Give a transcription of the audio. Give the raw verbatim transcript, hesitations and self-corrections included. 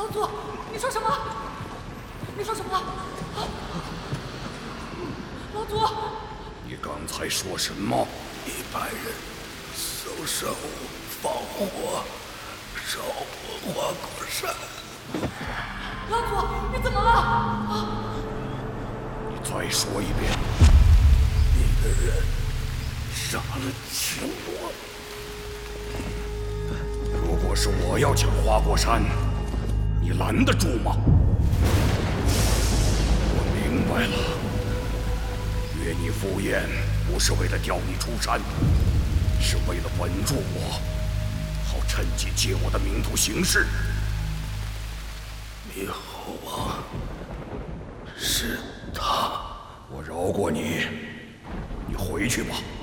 老祖，你说什么？你说什么？啊！老祖， 你刚才说什么？ 一般人搜生物放火烧火花果山。 老祖，你怎么了？啊！ 你再说一遍。 你的人杀了青王。 如果是我要抢花果山，你拦得住吗？我明白了，约你赴宴不是为了调你出山，是为了稳住我，好趁机借我的名头行事。 猕猴王是他， 我饶过你，你回去吧。